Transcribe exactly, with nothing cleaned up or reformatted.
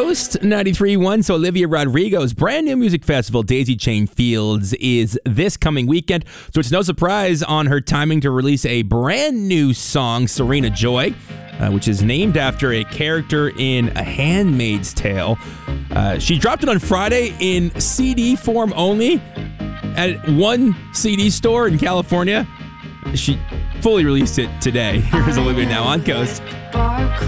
Coast ninety-three point one. So Olivia Rodrigo's brand new music festival, Daisy Chain Fields, is this coming weekend. So it's no surprise on her timing to release a brand new song, Serena Joy, uh, which is named after a character in A Handmaid's Tale. Uh, she dropped it on Friday in C D form only at one C D store in California. She fully released it today. Here's Olivia now on Coast.